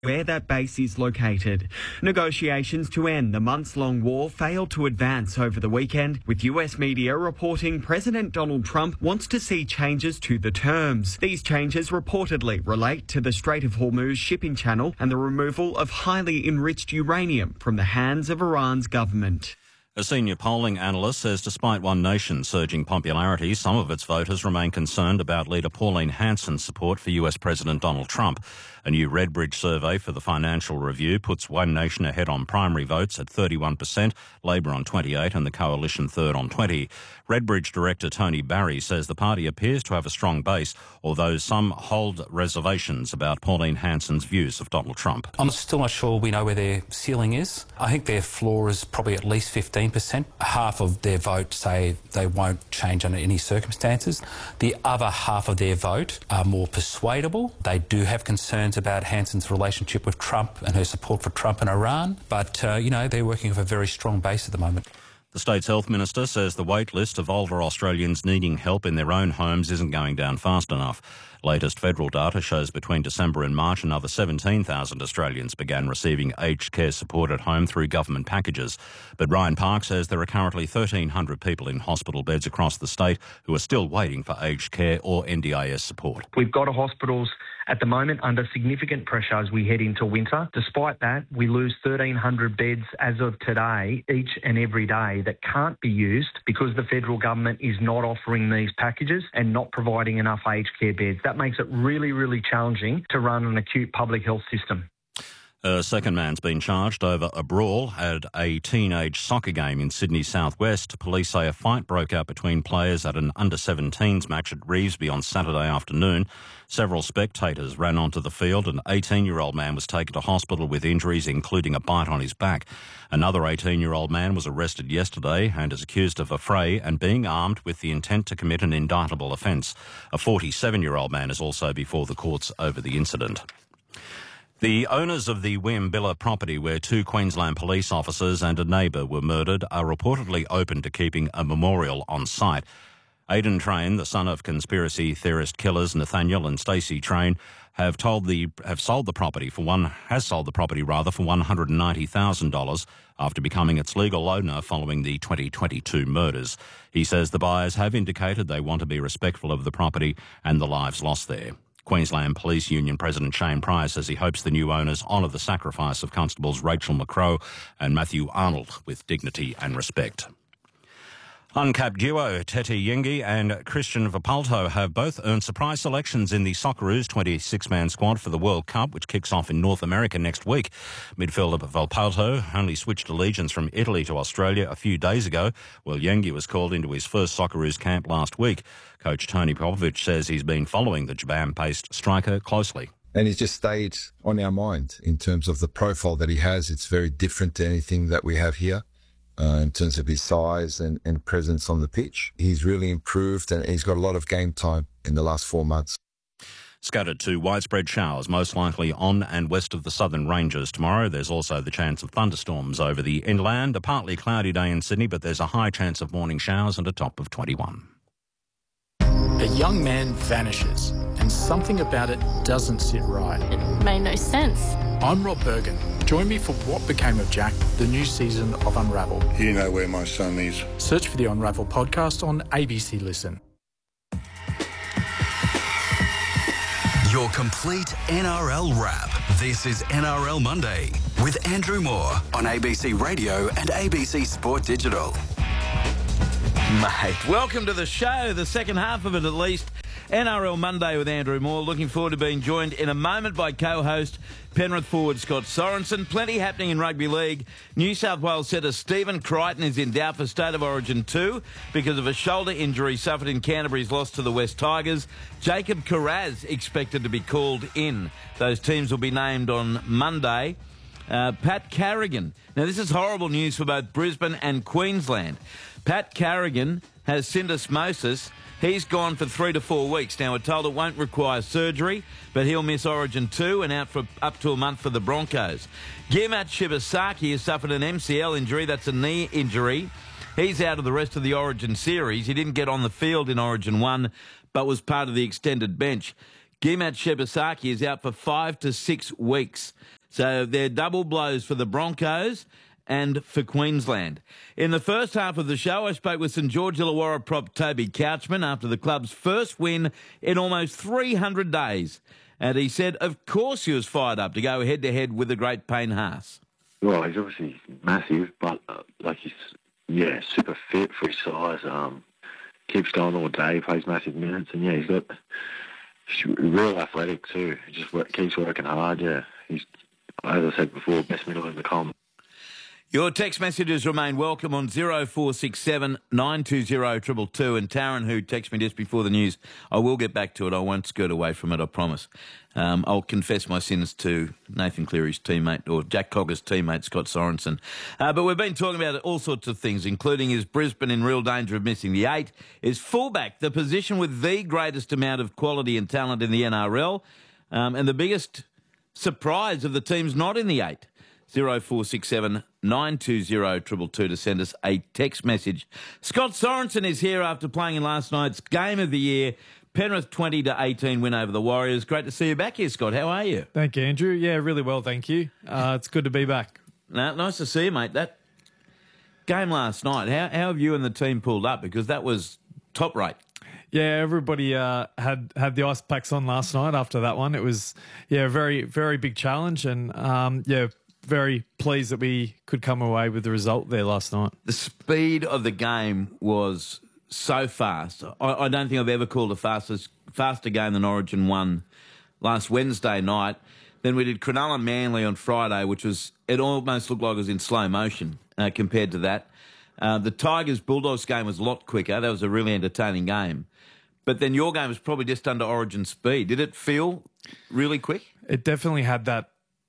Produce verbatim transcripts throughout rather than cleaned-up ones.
where that base is located. Negotiations to end the months-long war failed to advance over the weekend, with U S media reporting President Donald Trump wants to see changes to the terms. These changes reportedly relate to the Strait of Hormuz shipping channel and the removal of highly enriched uranium from the hands of Iran's government. A senior polling analyst says despite One Nation's surging popularity, some of its voters remain concerned about leader Pauline Hanson's support for U S President Donald Trump. A new Redbridge survey for the Financial Review puts One Nation ahead on primary votes at thirty-one percent, Labor on twenty-eight and the Coalition third on twenty. Redbridge director Tony Barry says the party appears to have a strong base, although some hold reservations about Pauline Hanson's views of Donald Trump. I'm still not sure we know where their ceiling is. I think their floor is probably at least fifteen percent. Half of their vote say they won't change under any circumstances. The other half of their vote are more persuadable. They do have concerns about Hanson's relationship with Trump and her support for Trump and Iran, but, uh, you know, they're working with a very strong base at the moment. The state's health minister says the wait list of older Australians needing help in their own homes isn't going down fast enough. Latest federal data shows between December and March, another seventeen thousand Australians began receiving aged care support at home through government packages. But Ryan Park says there are currently thirteen hundred people in hospital beds across the state who are still waiting for aged care or N D I S support. We've got hospitals at the moment under significant pressure as we head into winter. Despite that, we lose thirteen hundred beds as of today, each and every day, that can't be used because the federal government is not offering these packages and not providing enough aged care beds. That makes it really, really challenging to run an acute public health system. A second man's been charged over a brawl at a teenage soccer game in Sydney's southwest. Police say a fight broke out between players at an under seventeens match at Revesby on Saturday afternoon. Several spectators ran onto the field. An eighteen-year-old man was taken to hospital with injuries, including a bite on his back. Another eighteen-year-old man was arrested yesterday and is accused of a fray and being armed with the intent to commit an indictable offence. A forty-seven-year-old man is also before the courts over the incident. The owners of the Wimbilla property where two Queensland police officers and a neighbour were murdered are reportedly open to keeping a memorial on site. Aidan Train, the son of conspiracy theorist killers Nathaniel and Stacey Train, have told the have sold the property for one has sold the property rather for one hundred ninety thousand dollars after becoming its legal owner following the twenty twenty-two murders. He says the buyers have indicated they want to be respectful of the property and the lives lost there. Queensland Police Union President Shane Pryor says he hopes the new owners honour the sacrifice of Constables Rachel McCrow and Matthew Arnold with dignity and respect. Uncapped duo Tete Yengi and Christian Vapalto have both earned surprise selections in the Socceroos twenty-six man squad for the World Cup, which kicks off in North America next week. Midfielder Vapalto only switched allegiance from Italy to Australia a few days ago, while Yengi was called into his first Socceroos camp last week. Coach Tony Popovich says he's been following the Japan-based striker closely. And he's just stayed on our mind in terms of the profile that he has. It's very different to anything that we have here. Uh, in terms of his size and, and presence on the pitch. He's really improved and he's got a lot of game time in the last four months. Scattered to widespread showers, most likely on and west of the southern ranges tomorrow. There's also the chance of thunderstorms over the inland. A partly cloudy day in Sydney, but there's a high chance of morning showers and a top of twenty-one. A young man vanishes and something about it doesn't sit right. It made no sense. I'm Rob Bergen. Join me for What Became of Jack, the new season of Unravel. You know where my son is. Search for the Unravel podcast on A B C Listen. Your complete N R L wrap. This is N R L Monday with Andrew Moore on A B C Radio and A B C Sport Digital. Mate, welcome to the show, the second half of it at least. N R L Monday with Andrew Moore. Looking forward to being joined in a moment by co-host Penrith forward Scott Sorensen. Plenty happening in rugby league. New South Wales setter Stephen Crichton is in doubt for State of Origin two because of a shoulder injury suffered in Canterbury's loss to the West Tigers. Jacob Kiraz expected to be called in. Those teams will be named on Monday. Uh, Pat Carrigan. Now, this is horrible news for both Brisbane and Queensland. Pat Carrigan has syndesmosis. He's gone for three to four weeks. Now, we're told it won't require surgery, but he'll miss Origin two and out for up to a month for the Broncos. Gimat Shibasaki has suffered an M C L injury. That's a knee injury. He's out of the rest of the Origin series. He didn't get on the field in Origin one, but was part of the extended bench. Gimat Shibasaki is out for five to six weeks. So they're double blows for the Broncos and for Queensland. In the first half of the show, I spoke with St George Illawarra prop Toby Couchman after the club's first win in almost three hundred days. And he said, of course he was fired up to go head-to-head with the great Payne Haas. Well, he's obviously massive, but uh, like he's, yeah, super fit for his size. Um, keeps going all day, plays massive minutes, and yeah, he's got he's real athletic too. He just work, keeps working hard, yeah. He's, as I said before, best middle in the comp. Your text messages remain welcome on zero four six seven nine two zero two two two. And Taryn, who texted me just before the news, I will get back to it. I won't skirt away from it, I promise. Um, I'll confess my sins to Nathan Cleary's teammate, or Jack Cogger's teammate, Scott Sorensen. Uh, but we've been talking about all sorts of things, including is Brisbane in real danger of missing the eight? Is fullback the position with the greatest amount of quality and talent in the N R L? Um, and the biggest surprise of the teams not in the eight? zero four six seven nine two zero two two two to send us a text message. Scott Sorensen is here after playing in last night's game of the year. Penrith twenty to eighteen win over the Warriors. Great to see you back here, Scott. How are you? Thank you, Andrew. Yeah, really well, thank you. Uh, it's good to be back. No, nice to see you, mate. That game last night, how, how have you and the team pulled up? Because that was top rate. Yeah, everybody uh, had had the ice packs on last night after that one. It was, yeah, a very, very big challenge, and, um, yeah, very pleased that we could come away with the result there last night. The speed of the game was so fast. I, I don't think I've ever called a fastest, faster game than Origin one last Wednesday night. Then we did Cronulla Manly on Friday, which was, it almost looked like it was in slow motion uh, compared to that. Uh, the Tigers-Bulldogs game was a lot quicker. That was a really entertaining game. But then your game was probably just under Origin speed. Did it feel really quick? It definitely had that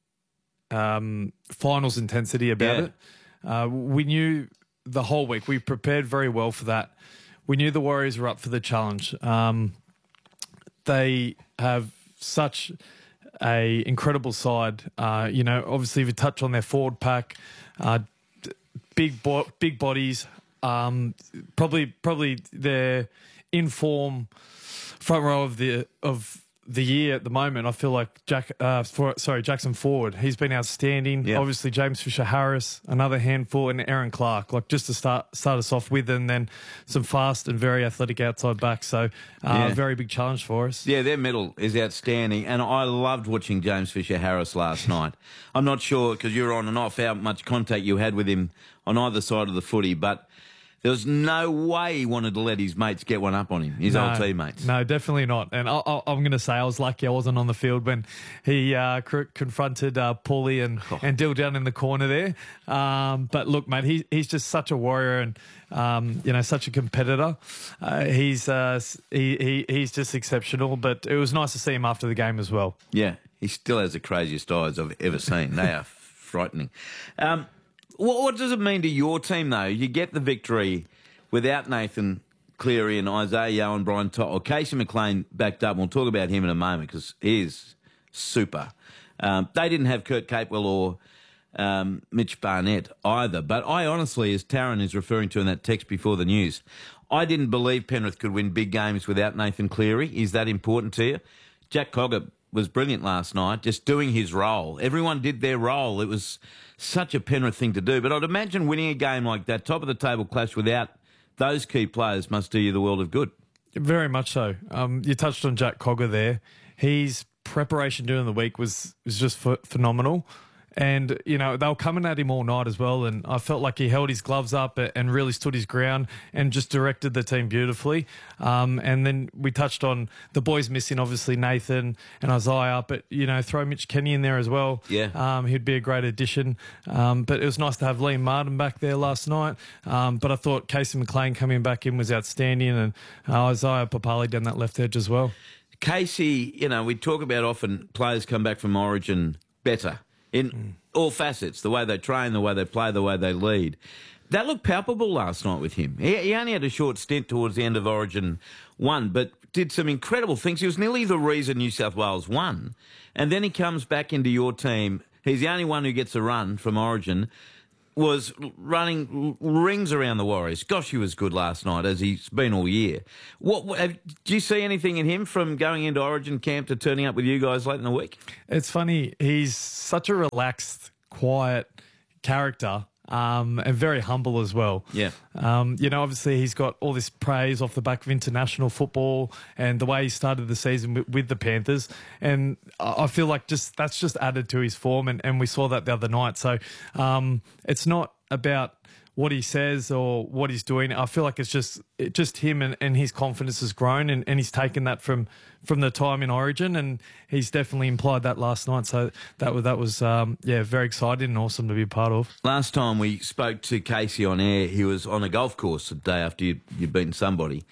Um, finals intensity about Yeah. it. Uh, we knew the whole week. We prepared very well for that. We knew the Warriors were up for the challenge. Um, they have such a incredible side. Uh, you know, obviously, if you touch on their forward pack, uh, big bo- big bodies. Um, probably probably their in form front row of the of. the year at the moment. I feel like Jack, uh, for, sorry, Jackson Ford, he's been outstanding. Yeah. Obviously, James Fisher-Harris, another handful, and Aaron Clark, like just to start start us off with, and then some fast and very athletic outside backs. So, uh, Yeah. very big challenge for us. Yeah, their middle is outstanding, and I loved watching James Fisher-Harris last night. I'm not sure, because you were on and off, how much contact you had with him on either side of the footy, but there was no way he wanted to let his mates get one up on him, his no, old teammates. No, definitely not. And I, I, I'm going to say I was lucky I wasn't on the field when he uh, cr- confronted uh, Paulie and, Oh. and Dill down in the corner there. Um, but look, mate, he, he's just such a warrior and, um, you know, such a competitor. Uh, he's uh, he, he he's just exceptional. But it was nice to see him after the game as well. Yeah, he still has the craziest eyes I've ever seen. They are frightening. Um, what, what does it mean to your team, though? You get the victory without Nathan Cleary and Isaiah Yeo and Brian To'o, or Casey McLean backed up. We'll talk about him in a moment because he is super. Um, they didn't have Kurt Capewell or um, Mitch Barnett either. But I honestly, as Taryn is referring to in that text before the news, I didn't believe Penrith could win big games without Nathan Cleary. Is that important to you? Jack Cogger was brilliant last night, just doing his role. Everyone did their role. It was such a Penrith thing to do. But I'd imagine winning a game like that, top of the table clash without those key players, must do you the world of good. Very much so. Um, you touched on Jack Cogger there. His preparation during the week was, was just ph- phenomenal. And, you know, they were coming at him all night as well. And I felt like he held his gloves up and really stood his ground and just directed the team beautifully. Um, and then we touched on the boys missing, obviously, Nathan and Isaiah. But, you know, throw Mitch Kenny in there as well. Yeah. Um, he'd be a great addition. Um, but it was nice to have Liam Martin back there last night. Um, but I thought Casey McLean coming back in was outstanding. And uh, Isaiah Papali down that left edge as well. Casey, you know, we talk about often players come back from Origin better in mm. all facets, the way they train, the way they play, the way they lead. That looked palpable last night with him. He, he only had a short stint towards the end of Origin one, but did some incredible things. He was nearly the reason New South Wales won. And then he comes back into your team. He's the only one who gets a run from Origin. was running rings around the Warriors. Gosh, he was good last night, as he's been all year. What, what have, do you see anything in him from going into Origin camp to turning up with you guys late in the week? It's funny. He's such a relaxed, quiet character. Um, and very humble as well. Yeah. Um, you know, obviously he's got all this praise off the back of international football and the way he started the season with, with the Panthers. And I feel like just that's just added to his form. And, and we saw that the other night. So um, it's not about what he says or what he's doing. I feel like it's just it, just him and, and his confidence has grown and, and he's taken that from from the time in Origin and he's definitely implied that last night. So that was, that was um, yeah, very exciting and awesome to be a part of. Last time we spoke to Casey on air, he was on a golf course the day after you'd, you'd beaten somebody.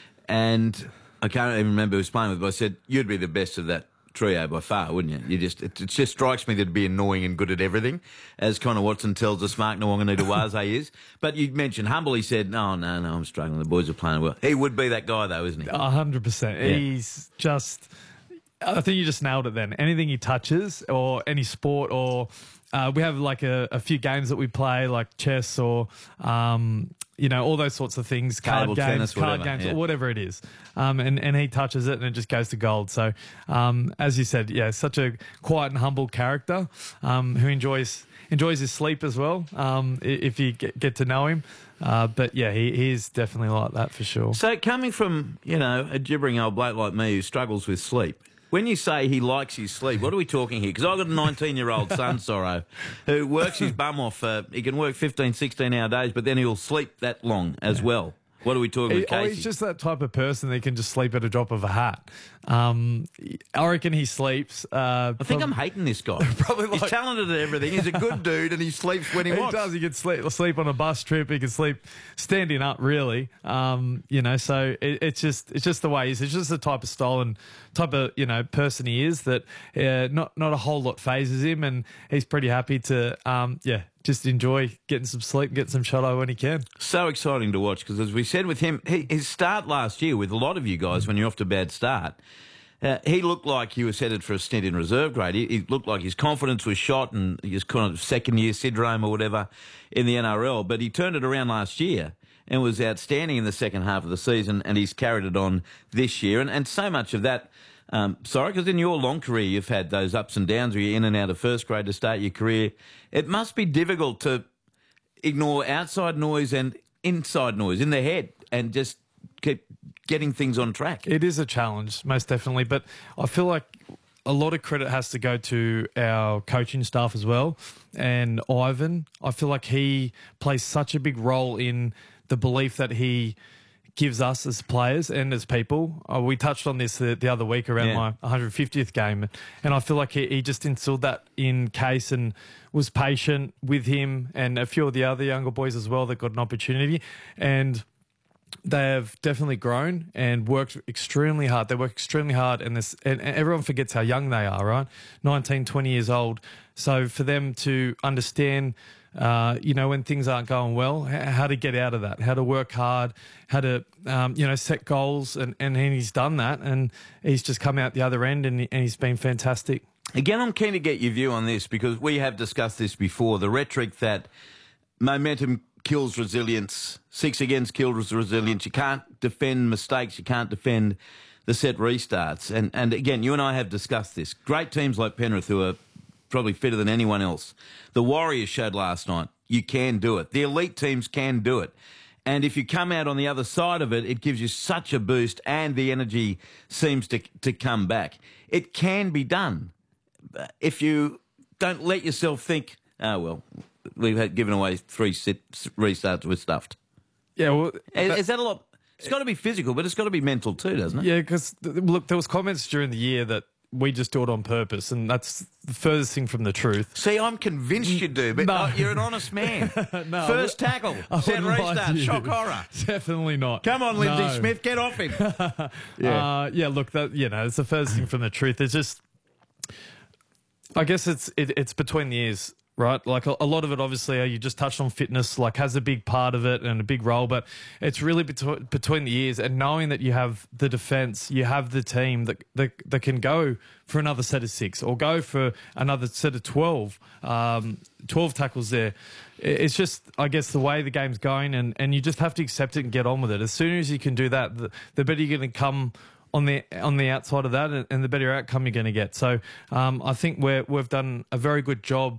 And I can't even remember who was playing with, but I said, you'd be the best of that trio by far, wouldn't you? You just it, it just strikes me that it'd be annoying and good at everything, as Connor Watson tells us Mark Nwanganita-Waze is. But you mentioned humble. He said, "No, no, no, I'm struggling. The boys are playing well." He would be that guy, though, isn't he? A hundred percent. He's just. I think you just nailed it. Then anything he touches, or any sport, or uh, we have like a, a few games that we play, like chess or. Um, You know, all those sorts of things, card Table games, tennis, card whatever, games, yeah. or whatever it is. Um, and, and he touches it and it just goes to gold. So, um, as you said, yeah, such a quiet and humble character um, who enjoys enjoys his sleep as well, um, i- if you get, get to know him. Uh, but, yeah, he, he is definitely like that for sure. So coming from, you know, a gibbering old bloke like me who struggles with sleep, when you say he likes his sleep, what are we talking here? Because I've got a nineteen-year-old son, Sorrow, who works his bum off. Uh, he can work fifteen, sixteen-hour days, but then he'll sleep that long as well. What are we talking He, with oh, Casey? he's just that type of person that can just sleep at a drop of a hat. Um, I reckon he sleeps. Uh, I think I'm hating this guy. Probably He's like- talented at everything. He's a good dude, and he sleeps when he, He wants. does. He can sleep, sleep on a bus trip. He can sleep standing up. Really, um, you know. So it, it's just it's just the way he is. It's just the type of style and type of you know person he is that uh, not not a whole lot phases him, and he's pretty happy to um, yeah just enjoy getting some sleep, getting some shut eye when he can. So exciting to watch because, as we said with him, he, his start last year with a lot of you guys when you're off to a bad start, uh, he looked like he was headed for a stint in reserve grade. He, he looked like his confidence was shot and his kind of second-year syndrome or whatever in the N R L, but he turned it around last year and was outstanding in the second half of the season, and he's carried it on this year. And, and so much of that, um, sorry, because in your long career you've had those ups and downs where you're in and out of first grade to start your career. It must be difficult to ignore outside noise and inside noise in the head and just keep getting things on track. It is a challenge, most definitely, but I feel like a lot of credit has to go to our coaching staff as well. And Ivan, I feel like he plays such a big role in the belief that he gives us as players and as people. Uh, we touched on this the, the other week around Yeah. my one hundred fiftieth game, and I feel like he, he just instilled that in Case and was patient with him and a few of the other younger boys as well that got an opportunity. And they have definitely grown and worked extremely hard. They work extremely hard, and this and, and everyone forgets how young they are, right? nineteen, twenty years old. So for them to understand, uh, you know, when things aren't going well, h- how to get out of that, how to work hard, how to, um, you know, set goals, and, and he's done that, and he's just come out the other end, and, he, and he's been fantastic. Again, I'm keen to get your view on this because we have discussed this before, the rhetoric that momentum kills resilience, six against kills resilience. You can't defend mistakes. You can't defend the set restarts. And and again, you and I have discussed this. Great teams like Penrith, who are probably fitter than anyone else. The Warriors showed last night you can do it. The elite teams can do it. And if you come out on the other side of it, it gives you such a boost and the energy seems to to come back. It can be done if you don't let yourself think, oh, well, we've had given away three sit, restarts, we're stuffed. Yeah, well, Is, that- is that a lot? It's got to be physical, but it's got to be mental too, doesn't it? Yeah, because look, there was comments during the year that we just do it on purpose, and that's the furthest thing from the truth. See, I'm convinced you do, but No. oh, you're an honest man. No, First tackle, I set wouldn't lie to restart, you. shock horror. Definitely not. Come on, Lindsay No. Smith, get off him. Yeah, uh, yeah. Look, that you know, it's the furthest thing from the truth. It's just, I guess it's it, it's between the ears right? Like a, a lot of it, obviously, uh, you just touched on fitness, like has a big part of it and a big role, but it's really bet- between the years and knowing that you have the defence, you have the team that, that that can go for another set of six or go for another set of twelve, um, twelve tackles there. It's just, I guess, the way the game's going, and, and you just have to accept it and get on with it. As soon as you can do that, the, the better you're going to come on the on the outside of that, and, and the better outcome you're going to get. So um, I think we're, we've done a very good job